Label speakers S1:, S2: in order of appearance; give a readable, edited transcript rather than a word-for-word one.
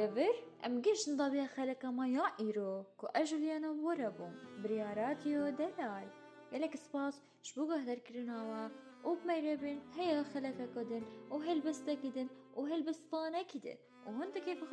S1: لێڤر ئەم گەشتن دەبێ خەلەکەمە یا ئیرۆ کو ئەژلیانە وەرە بووم بریاراتیۆ دەلال gelek spas ji bo guhdarkirinawe û bimêrebin heya xelekeke din û helbestekî din û helbestvanekî din û hûn dikê